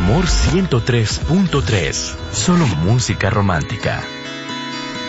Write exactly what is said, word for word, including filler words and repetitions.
Amor ciento tres punto tres. Solo música romántica.